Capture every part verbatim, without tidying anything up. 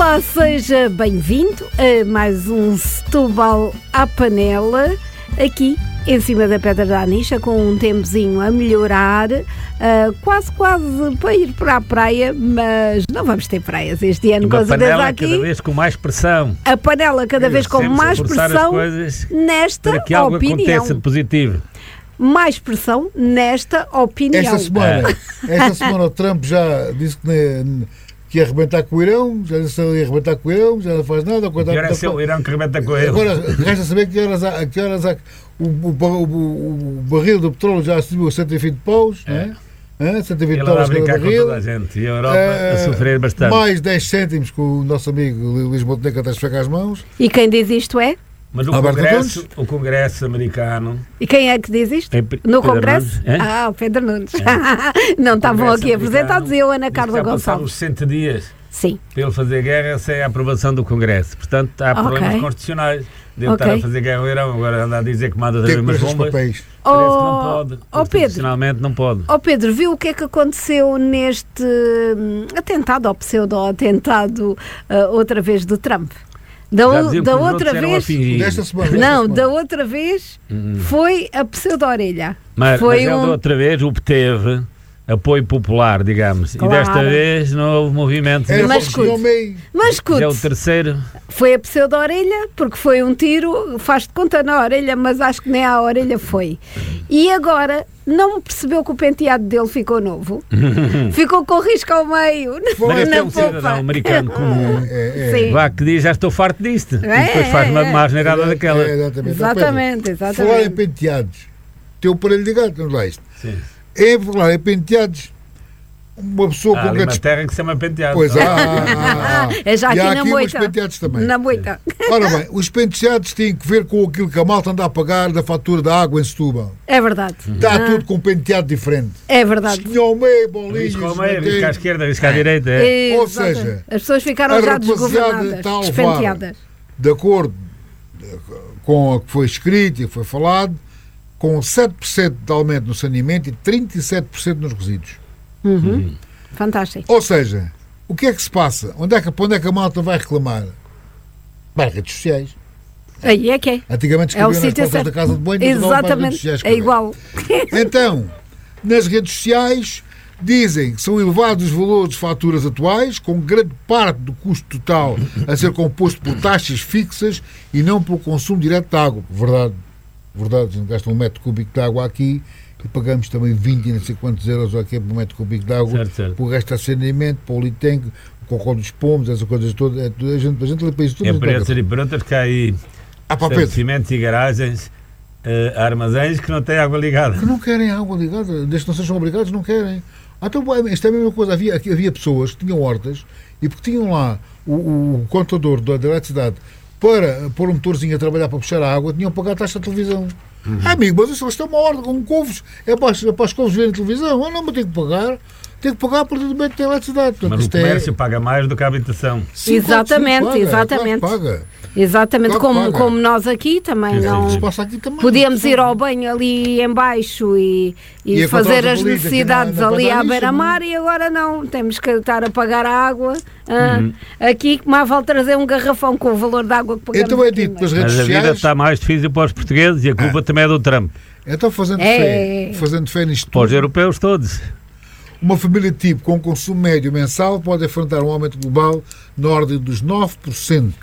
Olá, seja bem-vindo a mais um Setúbal à panela, aqui em cima da Pedra da Anixa, com um tempozinho a melhorar, uh, quase quase para ir para a praia, mas não vamos ter praias este ano, com certeza. A panela aqui, cada vez com mais pressão. a panela cada vez com mais pressão nesta para que algo opinião. aconteça de positivo. Mais pressão nesta opinião. Esta semana, É. esta semana o Trump já disse que, ne, que ia arrebentar com o Irão, já disse que ia arrebentar com o Irão, já não faz nada. O pior é ser o Irão que arrebenta com ele. Agora, resta saber que horas há, que horas há o, o, o, o barril do petróleo já subiu a cento e vinte paus, É. né? Hã? cento e vinte Ele dólares vai brincar cada com barril. toda a gente e a Europa Eh, a sofrer bastante. Mais dez cêntimos que o nosso amigo Luís Montenegro até esfrega as mãos. E quem diz isto é? Mas o Alberto Congresso, o Congresso americano... E quem é que diz isto? É No Pedro Congresso? Nunes, é? Ah, o Pedro Nunes. Não estavam Congresso aqui apresentados e eu, Ana diz Carla que já passaram Gonçalves. os sessenta dias Sim. para ele fazer guerra sem a aprovação do Congresso. Portanto, há Ok. problemas constitucionais de ele Ok. estar a fazer guerra ao Irão. Agora anda a dizer que manda Tem trazer que umas pôr os bombas. papéis. Parece que Oh, não pode. oh, Pedro. Constitucionalmente não pode. Ó Pedro, viu o que é que aconteceu neste hum, atentado, ou pseudo-atentado, uh, outra vez do Trump? Da, Já o- diziam que da os outra outros eram vez... afingidos. Desta semana. desta Não, semana. da outra vez Hum. foi a pseudo-orelha. Mas, Foi mas ele um- da outra vez obteve apoio popular, digamos. Claro. E desta vez não houve movimento. Era Mas só que escute. meio. Mas Já é o escute, terceiro. foi a pseudo-orelha, porque foi um tiro, faz de conta na orelha, mas acho que nem à orelha foi. E agora, não percebeu que o penteado dele ficou novo? Ficou com risco ao meio, Mas este na é um cidadão popa. americano comum. É, é. Sim. Vá que diz, já estou farto disto. É, e depois faz uma, é, é. uma asneirada daquela. É, exatamente. Exatamente, Pedro, exatamente. Falar em penteados, tem o aparelho ligado, vamos lá isto. Sim. É falar em penteados, uma pessoa Há com ali uma grandes. terra que se chama penteado. Pois há, há, há, há. É já E aqui há na aqui uns moita. penteados também. Na moita. Ora bem, os penteados têm que ver com aquilo que a malta anda a pagar da fatura da água em Setúbal. É verdade. Está tudo com um penteado diferente. É verdade. Esquinho ao meio, bolinhas. Risco ao meio, manteiga. risco à esquerda, risco à direita. É. Ou Exatamente. seja, as pessoas ficaram a já rapaziada desgovernadas, está a levar despenteadas. De acordo com o que foi escrito e foi falado, com sete por cento de aumento no saneamento e trinta e sete por cento nos resíduos. Uhum. Fantástico. Ou seja, o que é que se passa? Onde é que, para onde é que a malta vai reclamar? Para as redes sociais. Aí é que é. Antigamente É o escreviam nas sítio portas certo. da casa de banho e levavam para as redes Exatamente. sociais É escrever. igual. Então, nas redes sociais dizem que são elevados os valores de faturas atuais, com grande parte do custo total a ser composto por taxas fixas e não pelo consumo direto de água. Verdade, verdade, a gente gasta um metro cúbico de água aqui e pagamos também vinte e não sei quantos euros aqui por um metro cúbico de água, Certo, certo. por resto de saneamento, para o litanque, o cocó dos pomos, essas coisas todas. É tudo- A gente, a gente limpa isso tudo. É a gente por paga essas tudo. e por outras que há aí Ah, pá, Pedro, estabelecimentos e garagens, eh, armazéns que não têm água ligada. que não querem água ligada, desde que não sejam obrigados, não querem. Ah, então, bem, isto é a mesma coisa. Havia, aqui havia pessoas que tinham hortas e porque tinham lá o, o contador da, da eletricidade para pôr um motorzinho a trabalhar para puxar a água, tinham que pagar a taxa de televisão. Uhum. Ah, amigo, mas isso eles têm uma horta com couves, é para, as- é para os couves verem televisão. Ah, não, mas tenho que pagar. Tenho que pagar a partir do momento que tem eletricidade. Portanto, Mas o isto é- comércio paga mais do que a habitação. Sim, Exatamente, claro que sim, paga, exatamente. claro que paga. Exatamente, Claro que como, paga. como nós aqui também Sim, não. sim, Se passa aqui também. Podíamos ir ao banho ali em baixo e, e, E fazer encontrar os as bolitos aqui necessidades na- na ali à Badalixa, beira-mar e agora não, temos que estar a pagar a água. Ah, Uhum. Aqui, mais vale trazer um garrafão com o valor da água que pagamos. Então é aqui, dito mas- pelas redes Mas a vida sociais. está mais difícil para os portugueses e a culpa também é do Trump. Então, fazendo É. fé, fazendo fé nisto Para os tudo, europeus todos. uma família tipo com consumo médio mensal pode enfrentar um aumento global na ordem dos nove por cento.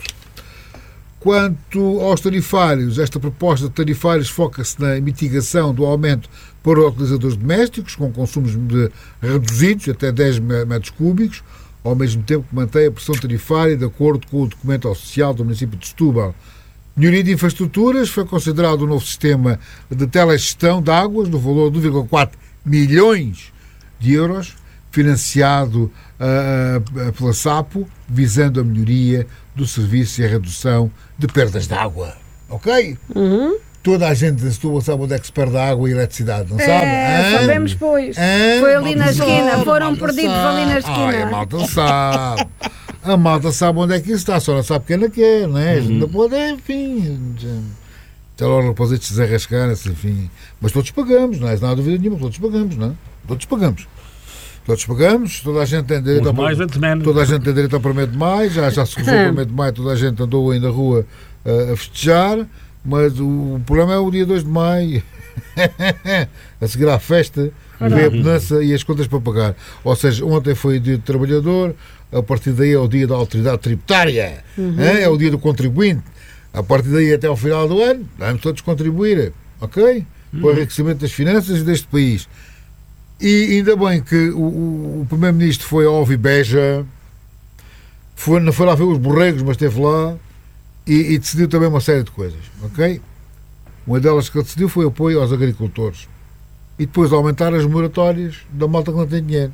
Quanto aos tarifários, esta proposta de tarifários foca-se na mitigação do aumento para utilizadores domésticos, com consumos de reduzidos, até dez metros cúbicos, ao mesmo tempo que mantém a pressão tarifária de acordo com o documento oficial do município de Setúbal. Melhoria de infraestruturas, foi considerado um novo sistema de telegestão de águas, no valor de um vírgula quatro milhões de euros, financiado uh, pela SAPO, visando a melhoria do serviço e a redução de perdas de água. Ok? Uhum. Toda a gente em Setúbal sabe onde é que se perde a água e a eletricidade, não sabe? É, Hã? sabemos, pois. Hã? Foi ali Malta na sabe, esquina, foram malta perdidos sabe. ali na Ai, esquina. a malta sabe. A malta sabe onde é que isso está, só não sabe quem ela quer, não é? A gente não pode, enfim. Até logo depois estes desarrascar-se, enfim. Mas todos pagamos, não é? Não há dúvida nenhuma, todos pagamos, não é? Todos pagamos. Todos pagamos, toda a gente tem direito Uns ao mais, outros menos. toda a gente tem direito ao primeiro de maio, já, já se usou o primeiro de maio, toda a gente andou aí na rua uh, a festejar, mas o, o problema é o dia dois de maio, a seguir à festa, vem a penança e as contas para pagar. Ou seja, ontem foi o dia do trabalhador, a partir daí é o dia da autoridade tributária, uhum. é, é o dia do contribuinte, a partir daí até ao final do ano, vamos todos contribuir, ok? Para o enriquecimento das finanças deste país. E ainda bem que o, o Primeiro-Ministro foi ao Alvibeja, foi, não foi lá ver os borregos, mas esteve lá e, e decidiu também uma série de coisas, ok? Uma delas que ele decidiu foi apoio aos agricultores e depois aumentar as moratórias da malta que não tem dinheiro.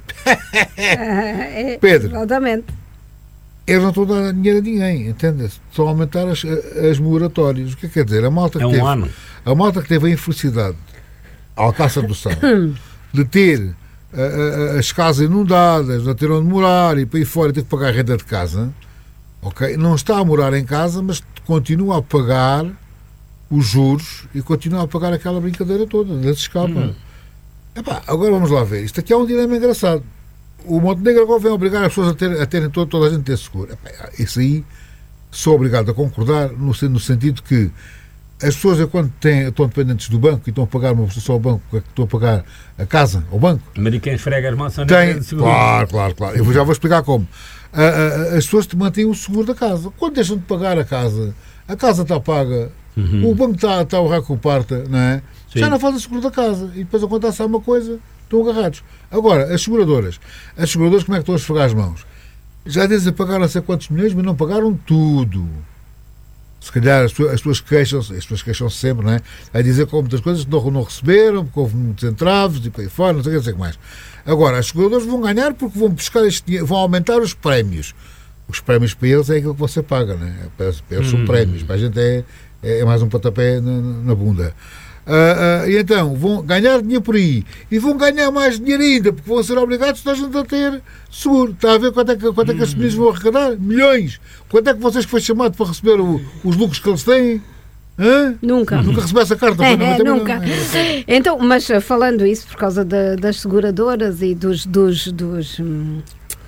É, Pedro, exatamente. Eles não estão a dar dinheiro a ninguém, entende-se? Estão a aumentar as, as moratórias. O que é que quer dizer? A malta que, é um teve, ano. a malta que teve a infelicidade, a Alcácer do Sal, de ter uh, uh, as casas inundadas, não ter onde morar e para ir fora ter que pagar a renda de casa, ok? Não está a morar em casa, mas continua a pagar os juros e continua a pagar aquela brincadeira toda, não se escapa. Uhum. Epá, agora vamos lá ver. Isto aqui é um dilema engraçado. O Montenegro agora vem obrigar as pessoas a, ter, a terem todo, toda a gente ter seguro. Epá, isso aí sou obrigado a concordar no, no sentido que as pessoas, quando têm, estão dependentes do banco e estão a pagar uma prestação ao banco, estão a pagar a casa ao banco. Mas quem esfrega as mãos são tem, claro, claro, claro. Eu já vou explicar como. A, a, as pessoas te mantêm o seguro da casa. Quando deixam de pagar a casa, a casa está paga, uhum. o banco está, está a honrar com o parta, não é? Sim. Já não fazem seguro da casa. E depois acontece alguma coisa, estão agarrados. Agora, as seguradoras. As seguradoras, como é que estão a esfregar as mãos? Já dizem que pagaram não sei quantos milhões, mas não pagaram tudo. Se calhar as pessoas, as pessoas queixam-se, as pessoas queixam-se sempre, não é? A dizer que houve muitas coisas que não, não receberam, porque houve muitos entraves e para aí fora, não sei o que, não sei o que mais. Agora, as seguradoras vão ganhar porque vão buscar este dinheiro, vão aumentar os prémios. Os prémios para eles é aquilo que você paga, não é? Para eles são hum. prémios, para a gente é, é mais um pontapé na, na bunda. Uh, uh, e então vão ganhar dinheiro por aí e vão ganhar mais dinheiro ainda porque vão ser obrigados a gente a ter seguro. Está a ver quanto é que, quanto é que as famílias vão arrecadar? Milhões. Quanto é que vocês que foi chamado para receber o, os lucros que eles têm? Hã? Nunca. Nunca recebeu essa carta? É, é, nunca. Então, mas falando isso por causa de, das seguradoras e dos, dos, dos hum,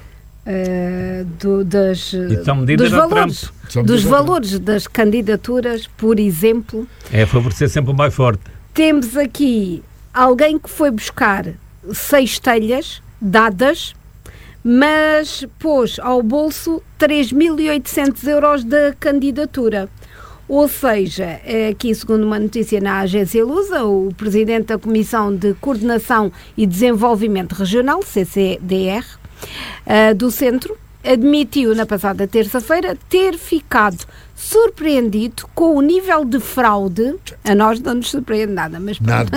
uh, do, das, dos valores, dos valores das candidaturas, por exemplo. É favorecer sempre o mais forte. Temos aqui alguém que foi buscar seis telhas dadas, mas pôs ao bolso três mil e oitocentos euros da candidatura. Ou seja, aqui segundo uma notícia na agência Lusa, o presidente da Comissão de Coordenação e Desenvolvimento Regional, C C D R, uh, do Centro, admitiu na passada terça-feira ter ficado surpreendido com o nível de fraude, a nós não nos surpreende nada, mas nada.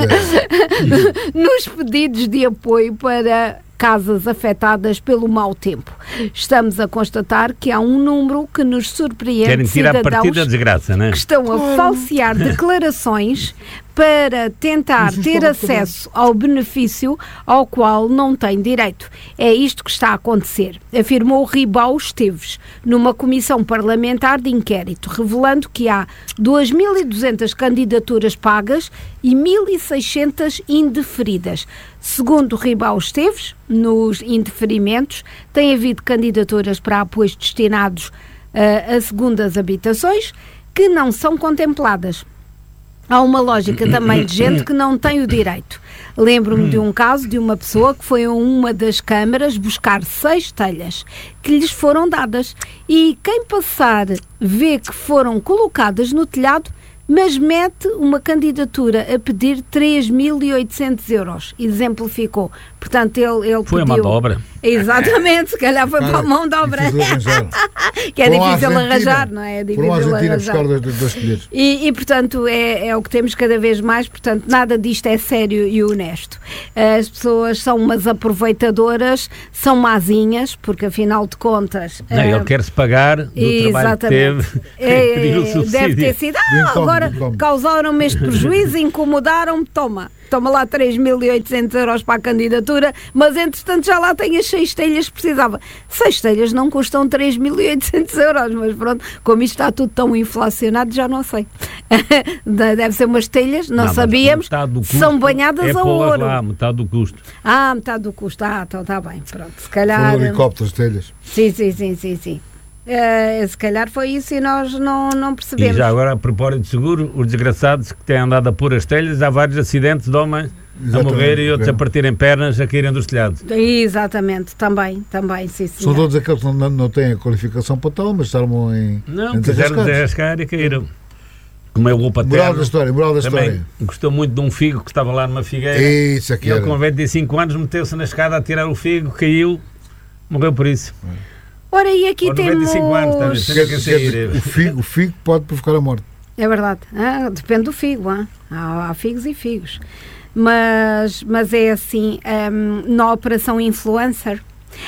nos pedidos de apoio para casas afetadas pelo mau tempo. Estamos a constatar que há um número que nos surpreende. Querem tirar a partir da desgraça, não é? Que estão a falsear declarações para tentar ter acesso ao benefício ao qual não têm direito. É isto que está a acontecer, afirmou Ribau Esteves, numa comissão parlamentar de inquérito, revelando que há duas mil e duzentas candidaturas pagas e mil e seiscentas indeferidas. Segundo Ribau Esteves, nos indeferimentos tem havido candidaturas para apoios destinados uh, a segundas habitações que não são contempladas. Há uma lógica também de gente que não tem o direito. Lembro-me de um caso de uma pessoa que foi a uma das câmaras buscar seis telhas que lhes foram dadas e quem passar vê que foram colocadas no telhado, mas mete uma candidatura a pedir três mil e oitocentos euros. Exemplificou. Portanto, ele, ele foi pediu... a mão de obra. Exatamente, se calhar foi para a mão de obra. Que é difícil arranjar, não é? É difícil arranjar. E, e, portanto, é, é o que temos cada vez mais. Portanto, nada disto é sério e honesto. As pessoas são umas aproveitadoras, são mazinhas, porque afinal de contas... Não, uh, ele quer-se pagar do trabalho que teve. É, deve ter sido, ah, agora causaram-me este prejuízo, incomodaram-me, toma. toma lá três mil e oitocentos euros para a candidatura, mas entretanto já lá tem as seis telhas que precisava. Seis telhas não custam três mil e oitocentos euros, mas pronto, como isto está tudo tão inflacionado, já não sei. Deve ser umas telhas, não, não sabíamos, são banhadas é a ouro. Lá, metade do custo. Ah, metade do custo, ah, então está bem, pronto, se calhar... Foram helicópteros, telhas. Sim, sim, sim, sim, sim. Uh, se calhar foi isso e nós não, não percebemos. E já agora, a propósito de seguro, os desgraçados que têm andado a pôr as telhas, há vários acidentes de homens a morrer e outros a partirem pernas, a caírem dos telhados. Exatamente, também, também, sim, sim. São todos aqueles que não, não têm a qualificação para tal, mas estavam em... Não, quiseram desarrascar e caíram. Como é o Gol Paterno. Moral da história, moral da também história. Gostou muito de um figo que estava lá numa figueira. Isso aqui e ele era. com noventa e cinco anos meteu-se na escada a tirar o figo, caiu, morreu por isso. Ora, e aqui Ou temos... noventa e cinco anos, também, Quer, quer dizer, o, figo, o figo pode provocar a morte. É verdade. Ah, depende do figo. Ah. Há, há figos e figos. Mas, mas é assim, um, na Operação Influencer,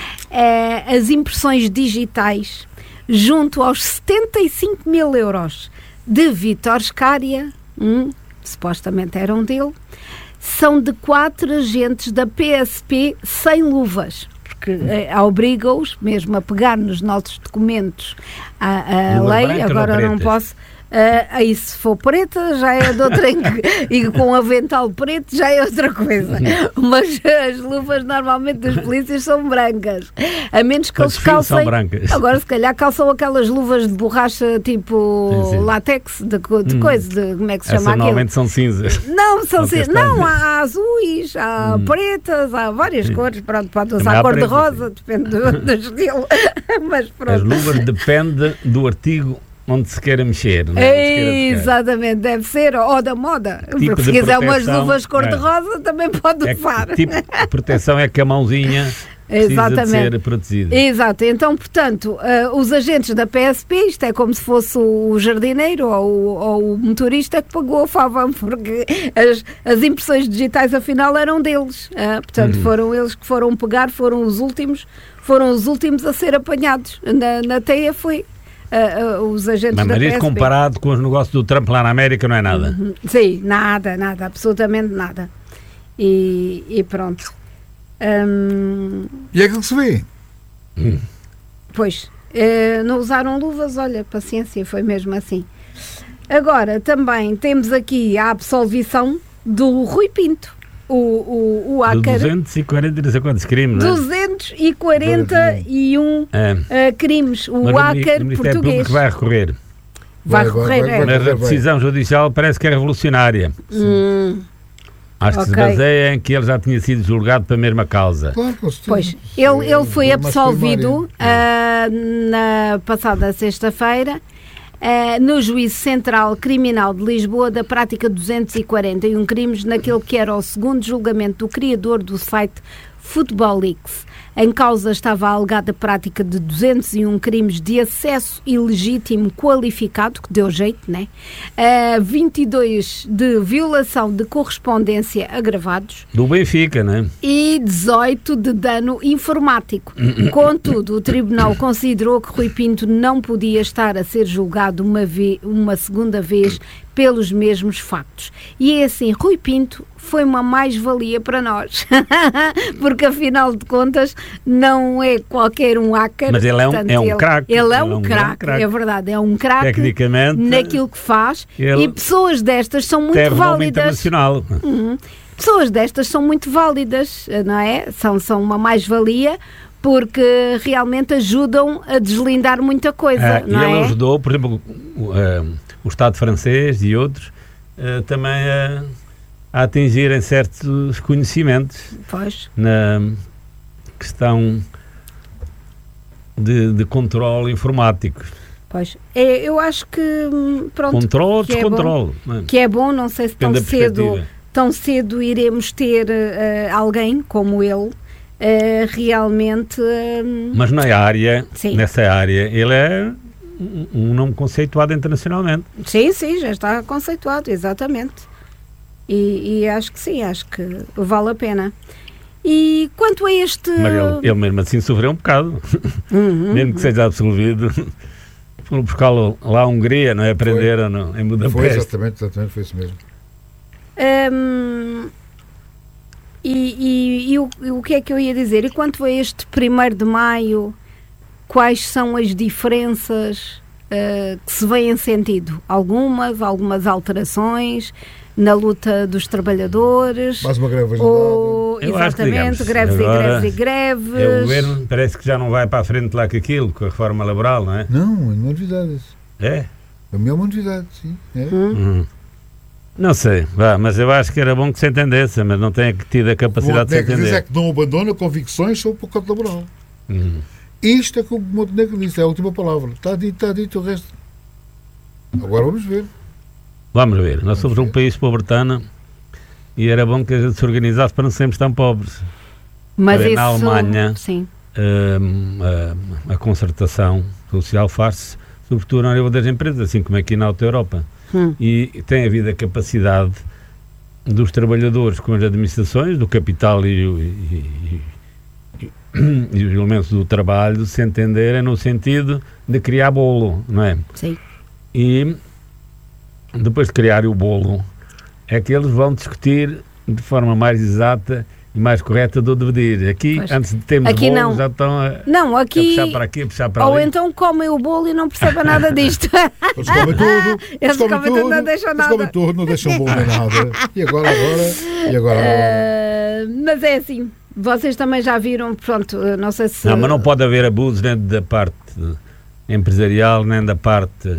é, as impressões digitais, junto aos setenta e cinco mil euros de Vítor Scária, hum, supostamente eram dele, são de quatro agentes da P S P sem luvas. Que eh, obriga-os mesmo a pegar nos nossos documentos a, a lei, branca, agora não, não posso, uh, aí se for preta já é de outra, e com avental preto já é outra coisa, mas as luvas normalmente das polícias são brancas, a menos que eles calcem, agora se calhar calçam aquelas luvas de borracha tipo sim, sim. látex, de, de hum. coisa, de, como é que se chama aquilo? Normalmente são cinzas. Não, são cinzas, não, há azuis, há hum. pretas, há várias sim. cores, pronto, pode usar cor de rosa, sim. depende do, do estilo, mas pronto. As luvas dependem do artigo onde se queira mexer. Não é? Exatamente, deve ser, ou da moda. Tipo porque se quiser umas luvas cor-de-rosa, é. também pode é usar. Que tipo de proteção é que a mãozinha precisa Exatamente. de ser protegida. Exato, então, portanto, uh, os agentes da P S P, isto é como se fosse o jardineiro ou, ou o motorista que pagou a fava, porque as, as impressões digitais, afinal, eram deles. Uh, portanto, uhum. foram eles que foram pegar, foram os últimos, foram os últimos a ser apanhados. Na, na teia foi... Uh, uh, os agentes mas, da mas P S P. Mas comparado com os negócios do Trump lá na América não é nada? Uhum. Sim, nada, nada, absolutamente nada. E, e pronto. Um... E é aquilo que se vê. Hum. Pois, uh, não usaram luvas, olha, paciência, foi mesmo assim. Agora, também temos aqui a absolvição do Rui Pinto. O, o, o hacker, duzentos e quarenta e quantos crimes, não é? duzentos e quarenta e um é. uh, crimes. O mas hacker o português. Público vai recorrer. Vai, vai recorrer, vai, vai, vai, é. A decisão judicial parece que é revolucionária. Hum. Acho que okay. se baseia em que ele já tinha sido julgado pela mesma causa. Claro, pois, ele, ele foi absolvido uh, na passada sexta-feira. Uh, no Juízo Central Criminal de Lisboa da prática de duzentos e quarenta e um crimes naquele que era o segundo julgamento do criador do site Football-Leaks. Em causa estava a alegada prática de duzentos e um crimes de acesso ilegítimo qualificado, que deu jeito, né? Uh, vinte e dois de violação de correspondência agravados. Do Benfica, né? E dezoito de dano informático. Contudo, o Tribunal considerou que Rui Pinto não podia estar a ser julgado uma, ve- uma segunda vez pelos mesmos factos. E é assim, Rui Pinto foi uma mais-valia para nós, porque afinal de contas não é qualquer um hacker. Mas ele é um, é um craque. Ele é um, um craque, é verdade, é um craque tecnicamente naquilo que faz, e pessoas destas são muito válidas. Internacional. Uhum. Pessoas destas são muito válidas, não é? São, são uma mais-valia, porque realmente ajudam a deslindar muita coisa, ah, não e é? ele ajudou, por exemplo, o, uh, o Estado francês e outros uh, também a, a atingirem certos conhecimentos pois. na questão de, de controle informático. Pois, é, eu acho que pronto, controle ou descontrole. É bom, que é bom, não sei se tão cedo, tão cedo iremos ter uh, alguém como ele. Uh, realmente uh... mas na área sim. nessa área ele é um, um nome conceituado internacionalmente. Sim, sim, já está conceituado, exatamente, e, e acho que sim, acho que vale a pena. E quanto a este... Mas ele, ele mesmo assim sofreu um bocado, uhum, mesmo que seja absolvido. Foram buscá-lo lá à Hungria, não é? Aprenderam no, em Budapeste. Foi exatamente, exatamente, foi isso mesmo. Um... E, e, e, o, e o que é que eu ia dizer? E quanto a este primeiro de maio, quais são as diferenças uh, que se vêem sentido? Algumas, algumas alterações na luta dos trabalhadores? Mais uma greve ou, Eu acho que, digamos, exatamente, greves e agora greves e greves. É, o governo parece que já não vai para a frente lá com aquilo, com a reforma laboral, não é? Não, é uma novidade. É? A minha é uma novidade, sim. É. Hum? Hum. Não sei, vá, mas eu acho que era bom que se entendesse, mas não tem tido a capacidade de se O Montenegro diz entender. é que não abandona convicções sobre o pacote laboral. Hum. Isto é que o Montenegro disse, é a última palavra. Está dito, está dito, o resto. Agora vamos ver. Vamos ver, nós Vamos somos ver. um país pobretano e era bom que a gente se organizasse para não sermos tão pobres. Mas Olha, isso, na Alemanha, sim. Hum, a, a concertação social faz-se sobretudo ao nível das empresas, assim como aqui na Alta Europa. Hum. E tem havido a capacidade dos trabalhadores com as administrações, do capital e, o- e- e- e- e os elementos do trabalho se entenderem no sentido de criar bolo, não é? Sim. E depois de criar o bolo, é que eles vão discutir de forma mais exata e mais correta do dever. Aqui, Pois. antes de termos Aqui bolo, não. já estão a, Não, a aqui. puxar para aqui, a puxar para Ou ali. então comem o bolo e não percebem nada disto. Eles comem tudo. Eles comem tudo, não deixam eles nada. comem tudo, não deixam bom nem nada. E agora, agora, e agora, agora. Ah, mas é assim, vocês também já viram, pronto, eu não sei se... Não, mas não pode haver abusos nem da parte empresarial, nem da parte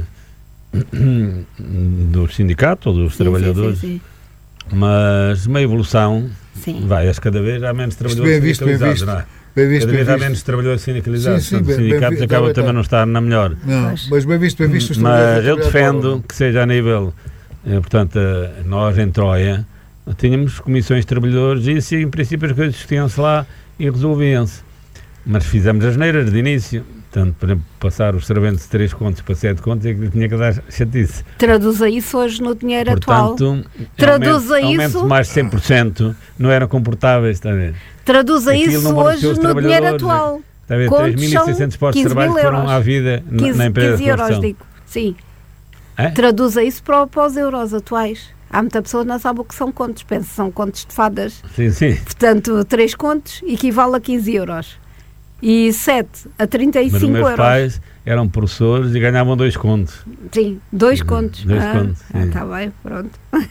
dos sindicatos ou dos Sim, trabalhadores, Sim, sim, mas uma evolução sim. Sim. vai, acho que cada vez há menos trabalhadores bem visto, bem sindicalizados, visto. não é? Bem visto, Cada bem vez há visto. menos trabalhadores sindicalizados, Sim, sim, portanto, os bem- bem sindicatos vi- acabam tá, também tá. não estar na melhor. Não, Pois. mas bem visto, bem visto. os Mas trabalhadores eu a trabalhar defendo fora. que seja a nível, eh, portanto, eh, nós em Troia, tínhamos comissões de trabalhadores e isso, em princípio as coisas discutiam-se lá e resolviam-se. Mas fizemos as neiras de início. Portanto, por exemplo, passar os serventes de três contos para sete contos é que tinha que dar chatice. Traduza isso hoje no dinheiro atual. Portanto, Traduza aumento, isso- aumentos de mais de cem por cento não eram comportáveis, está a ver? Traduza Aquilo isso não beneficiou hoje os no dinheiro trabalhadores, atual. Está a ver? Contos três mil e seiscentos são postos de trabalho quinze que mil foram euros. à vida na- quinze, na empresa quinze de euros, construção. digo. Sim. É? Traduza isso para, para os euros atuais. Há muita pessoa que não sabe o que são contos. Pensa que são contos de fadas. Sim, sim. Portanto, três contos equivale a quinze euros. E sete a trinta e Mas os cinco meus euros. pais eram professores e ganhavam dois contos. Sim, dois Uhum, contos. dois ah, contos, sim. Está bem, pronto.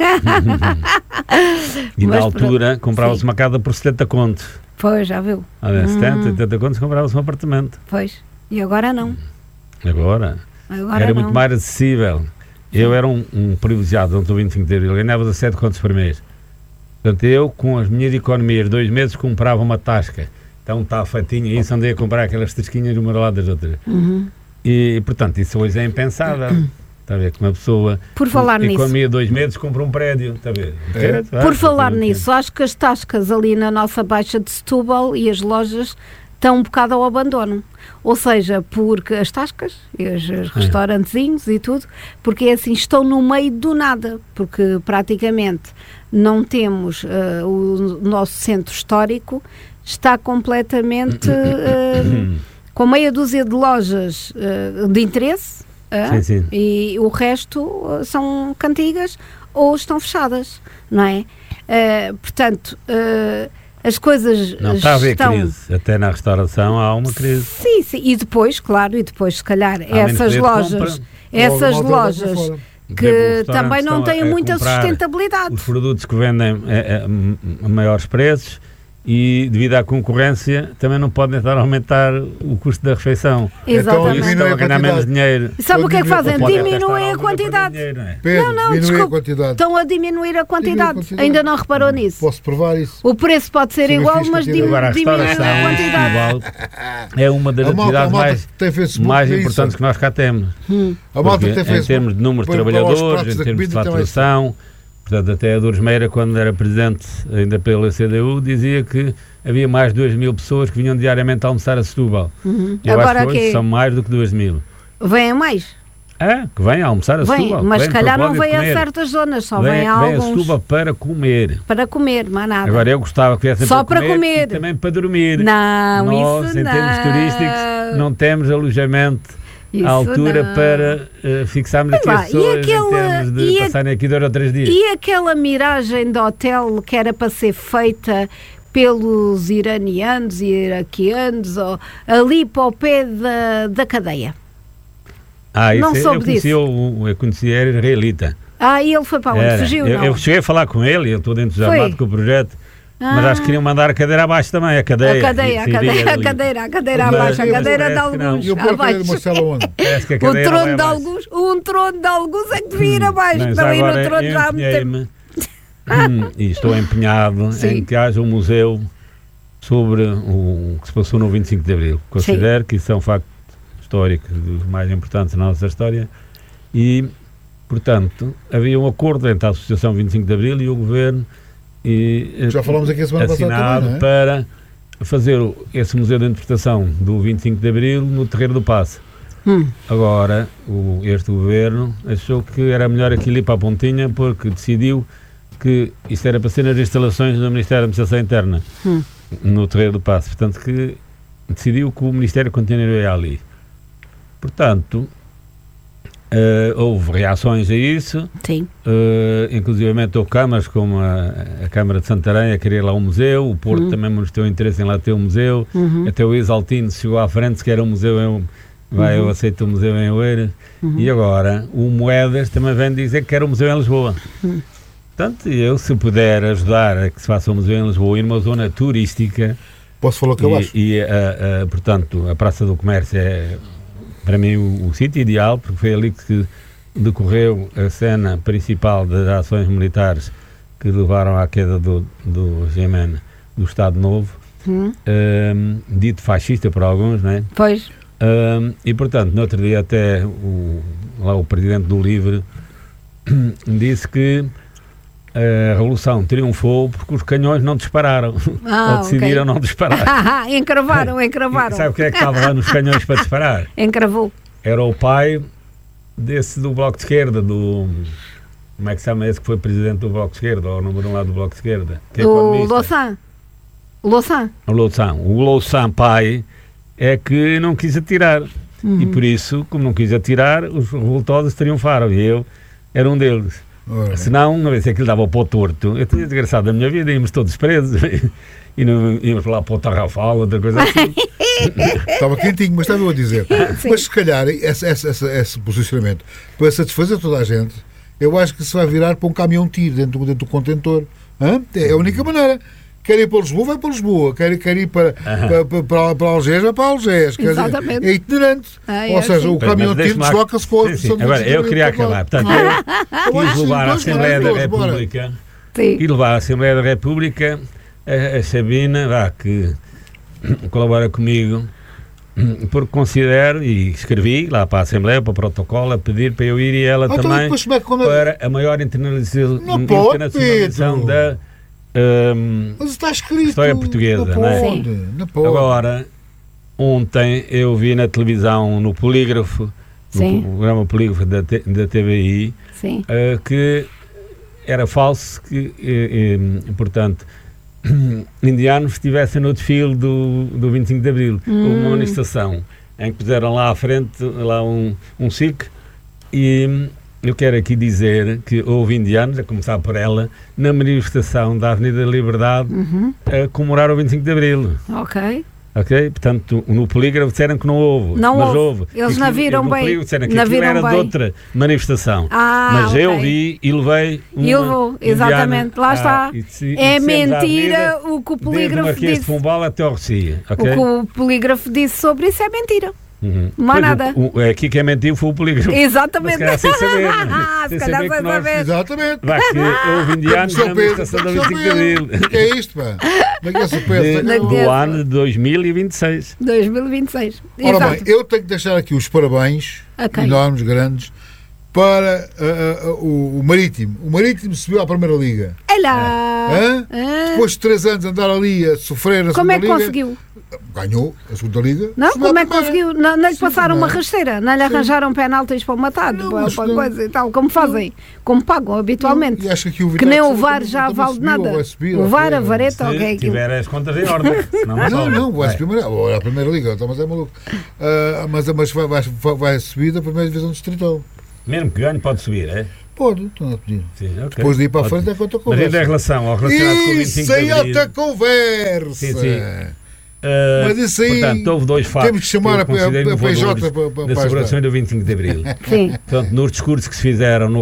E na Mas altura pronto, comprava-se sim. uma casa por setenta contos. Pois, já viu. Há setenta, Hum. oitenta contos comprava-se um apartamento. Pois. E agora não. Agora, Agora era não. muito mais acessível. Eu era um, um privilegiado, não estou vinte e cinco de abril, ganhava dezassete contos por mês. Portanto, eu, com as minhas economias, dois meses, comprava uma tasca. Então está feitinho, e isso andei a comprar aquelas tasquinhas uma ao lado das outras. Uhum. E, portanto, isso hoje é impensável. Está a ver? Que uma pessoa, Por falar com nisso. economia de dois meses, compra um prédio. Está a ver? É. Ah, Por falar tem- nisso, acho que as tascas ali na nossa Baixa de Setúbal e as lojas estão um bocado ao abandono. Ou seja, porque as tascas, e os, os restaurantezinhos e tudo, porque é assim, estão no meio do nada, porque praticamente não temos uh, o nosso centro histórico, está completamente uh, com meia dúzia de lojas uh, de interesse. uh, Sim, sim. E o resto uh, são cantigas ou estão fechadas, não é? Uh, portanto, uh, as coisas Não está a haver estão... crise. Até na restauração há uma crise. Sim, sim, e depois, claro, e depois se calhar Há menos essas poder de lojas, compra. essas Logo, malta vai para lojas fora. Por exemplo, os que restaurantes também não estão a- têm a muita comprar sustentabilidade. Os produtos que vendem a, a- a maiores preços e, devido à concorrência, também não podem estar a aumentar o custo da refeição. Então, Exatamente. Isso diminui estão a a ganhar menos quantidade. dinheiro. E sabe o que é que Diminui a fazem? Podem até Diminuem estar a alguns perder quantidade. dinheiro, não é? Pedro, Não, não, diminui a desculpe. quantidade. Estão a diminuir a quantidade. Diminui a quantidade. Ainda não reparou nisso. Posso provar isso? O preço pode ser Sim, igual, fiz mas quantidade. dim- Agora, a diminui restauração a quantidade. igual, é uma das A malta, a atividades malta mais, que tem Facebook mais é isso. importantes que nós cá temos. Hum. A malta Porque que tem em Facebook. termos de número de põe para os trabalhadores, pratos em da termos de comida, tem mais- faturação, portanto, até a Dores Meira, quando era presidente ainda pela C D U, dizia que havia mais de duas mil pessoas que vinham diariamente almoçar a Setúbal. Uhum. Eu Agora acho que hoje que são mais do que duas mil. vêm mais. É, que vêm almoçar a Vêm, Setúbal. mas se vêm calhar para o não pódio vêm a comer. certas zonas, só Vêm- vêm a vêm a alguns Setúbal para comer. para comer, mais nada. Agora eu gostava que viessem Só para para comer, comer. e também para dormir. Não, Nós, isso em não. termos turísticos, não temos alojamento Isso à altura não. para uh, fixarmos aqui Sei lá, as pessoas e aquele, em termos capazes de e a- passarem aqui dois ou três dias. E aquela miragem de hotel que era para ser feita pelos iranianos e iraquianos, ou, ali para o pé da, da cadeia. Ah, isso não é- soube eu conhecia, disso. o, eu conhecia, era israelita. Ah, e ele foi para onde? Era. Fugiu, eu, não? eu cheguei a falar com ele, eu estou entusiasmado Foi? com o projeto, mas Ah. acho que queriam mandar a cadeira abaixo também, a cadeia. A cadeia, a Isso iria cadeira, a ali. cadeira, a cadeira Mas- abaixo, a mas cadeira de parece que não. alguns E eu pôr a cadeira de abaixo. Marcelo onde? Parece que a O cadeira trono vai de abaixo. alguns, um trono de alguns é que devia ir abaixo, Mas estão aí no agora trono já há muito tempo. empenhei-me, hum, e estou empenhado Sim. em que haja um museu sobre o que se passou no vinte e cinco de Abril. Considero que isso é um facto histórico dos mais importantes na nossa história e, portanto, havia um acordo entre a Associação vinte e cinco de Abril e o Governo e, Já falámos aqui a semana passada assinado também, não é? para fazer o- esse Museu de Interpretação do vinte e cinco de Abril no Terreiro do Paço. Hum. Agora, o, este governo achou que era melhor aquilo ir para a pontinha porque decidiu que isto era para ser nas instalações do Ministério da Administração Interna, Hum. no Terreiro do Paço. Portanto, que decidiu que o Ministério continuaria ali. Portanto, eh, houve reações a isso, Sim. eh, inclusivamente houve câmaras como a, a Câmara de Santarém a querer lá um museu, o Porto Hum. também mostrou interesse em lá ter um museu, Uhum. até o Exaltino chegou à frente se quer um museu em, vai, eu aceito o museu em Oeiras, Uhum. e agora o Moedas também vem dizer que quer um museu em Lisboa. Hum. Portanto, eu se puder ajudar a que se faça um museu em Lisboa e numa zona turística, Posso falar o que eu acho? e, e a, a, portanto a Praça do Comércio é para mim o, o sítio ideal, porque foi ali que decorreu a cena principal das ações militares que levaram à queda do, do regime do Estado Novo, Hum. hum, dito fascista por alguns, não é? Pois. Hum, e portanto, no outro dia até o, lá o presidente do Livre disse que a Revolução triunfou porque os canhões não dispararam, Ah, ou decidiram ok. não disparar. Ah, encravaram, encravaram. Sabe quem é que estava lá nos canhões para disparar? Encravou. Era o pai desse do Bloco de Esquerda, do... Como é que se chama esse que foi presidente do Bloco de Esquerda, ou o número um lá do Bloco de Esquerda? Que é O economista. Louçã. Louçã. O Louçã. O Louçã pai é que não quis atirar. Uhum. E por isso, como não quis atirar, os revoltosos triunfaram. E eu era um deles. Ora, Senão, uma vez que aquilo dava para o torto, eu tinha desgraçado da minha vida, íamos todos presos. E não íamos lá para o Tarrafal, outra coisa assim. estava quentinho, mas estava eu a dizer. Sim. Mas se calhar esse, esse, esse, esse posicionamento, para satisfazer toda a gente, eu acho que se vai virar para um caminhão tiro dentro, do- dentro do contentor. Hã? É a única maneira. Quer ir para Lisboa, vai para Lisboa. Quer, quer ir para, para, para, para, para Algés, vai para Algés. Quer dizer, Exatamente. é itinerante. Ah, é Ou seja, assim. o caminhão Mas tiro deixa-me lá- desloca-se com a Sim, sim. opção de Agora, eu queria para lá. acabar. Portanto, eu Eu acho quis que sim, levar à dois Assembleia da caminhões, bora. República Sim. e levar à Assembleia da República a, a Sabina, vá, que colabora comigo, porque considero, e escrevi lá para a Assembleia, para o protocolo, a pedir para eu ir e ela Ah, então, também, depois como é que- como é- para a maior internaliza- Não pode, internacionalização Pedro. da... hum, Mas está escrito. História portuguesa, não não é? pode, não pode. agora, ontem eu vi na televisão, no Polígrafo, Sim. no programa Polígrafo da, T- da T V I, Sim. eh, que era falso que, eh, eh, portanto, indianos estivessem no desfile do, do vinte e cinco de Abril. Hum. Houve uma manifestação em que puseram lá à frente lá um, um S I C e hum, eu quero aqui dizer que houve indianos, a começar por ela, na manifestação da Avenida da Liberdade Uhum. a comemorar o vinte e cinco de Abril. Ok. Ok? Portanto, no polígrafo disseram que não houve. Não mas houve. houve. Eles E não que- viram no bem. polígrafo disseram que Não aquilo viram era de bem. outra manifestação. Ah, mas eu ok. vi e levei uma E levou, exatamente. indiana Lá à- está. e disse- É e dissemos à mentira avenida, o que o desde o polígrafo Marquês de disse. Pombal até ao Rocia. O Ok? que o polígrafo disse sobre isso é mentira. Uhum. Mais Pois, nada. O, o, é aqui quem mentiu foi o polígrafo. Exatamente. Mas se calhar sem saber, né? Ah, Sem se calhar saber que sem nós saber. Exatamente. Vai que houve indianos São na Pedro, manifestação do São vinte e cinco de Pedro. Abril. O que é isto, pá? Como é que é São Pedro? De- Não do é. ano de dois mil e vinte e seis. dois mil e vinte e seis. Ora bem, Exato. eu tenho que deixar aqui os parabéns, Ok. enormes, grandes, para ah, ah, o, o Marítimo. O Marítimo subiu à Primeira Liga. Olha! Hã? Ah, Depois de três anos de andar ali a sofrer a como segunda é que Liga, conseguiu? ganhou a segunda Liga. Não, subiu à como é que primeira. conseguiu? Não, não lhe Sim, passaram não uma é? rasteira, não lhe arranjaram penaltis para o matar, Não, para, mas para não. coisa e tal, como fazem, como pagam habitualmente. E acho que, aqui o Que nem Vitória o de V A R Setúbal já também vale de subiu, ou nada. vai subir, O ou V A R, quê? a vareta, ok. Se aquilo. tiver as contas em ordem. Senão não, Não, sobe. não, vai É. subir primeira, ou a Primeira Liga, então, mas é maluco. Ah, mas mas vai, vai, vai subir da Primeira Divisão Distrital. Mesmo que ganhe, pode subir, é? Pode, estão a pedir. Sim, okay. Depois de ir para a Pode. frente é contra a Mas conversa. ainda em relação ao relacionado com o vinte e cinco Isso de aí é Abril... outra conversa. Sim, sim. Uh, Mas isso aí portanto, houve dois factos temos que chamar a, que eu considero a P J inovadores para, para, das para celebrações do vinte e cinco de Abril. Sim. Portanto, nos discursos que se fizeram no